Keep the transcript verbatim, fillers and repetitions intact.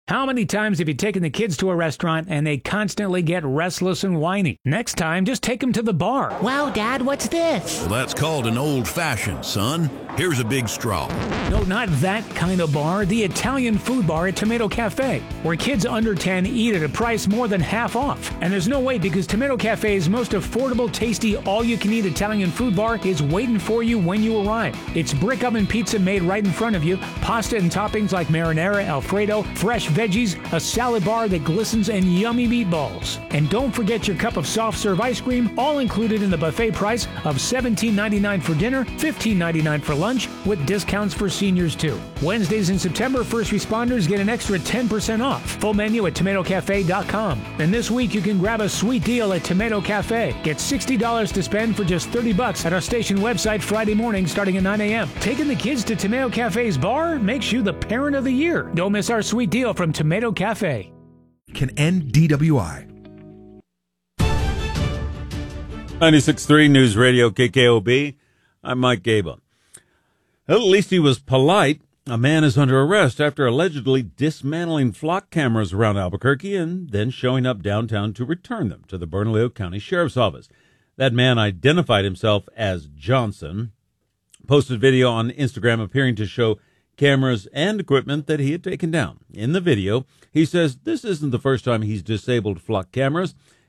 How many times have you taken the kids to a restaurant and they constantly get restless and whiny? Next time, just take them to the bar. Wow, Dad, what's this? Well, that's called an old-fashioned, son. Here's a big straw. No, not that kind of bar. The Italian food bar at Tomato Cafe, where kids under ten eat at a price more than half off. And there's no wait because Tomato Cafe's most affordable, tasty, all-you-can-eat Italian food bar is waiting for you when you arrive. It's brick oven pizza made right in front of you, pasta and toppings like marinara, Alfredo, fresh veggies, a salad bar that glistens, and yummy meatballs. And don't forget your cup of soft-serve ice cream, all included in the buffet price of seventeen ninety-nine for dinner, fifteen ninety-nine for lunch, with discounts for seniors too. Wednesdays in September, first responders get an extra ten percent off. Full menu at tomato cafe dot com. And this week you can grab a sweet deal at Tomato Cafe. Get sixty dollars to spend for just thirty bucks at our station website Friday morning starting at nine a.m. Taking the kids to Tomato Cafe's bar makes you the parent of the year. Don't miss our sweet deal from Tomato Cafe. Can end D W I. ninety-six point three News Radio K K O B. I'm Mike Gable. Well, at least he was polite. A man is under arrest after allegedly dismantling flock cameras around Albuquerque and then showing up downtown to return them to the Bernalillo County Sheriff's Office. That man identified himself as Johnson, posted video on Instagram appearing to show cameras and equipment that he had taken down. In the video, he says this isn't the first time he's disabled flock cameras.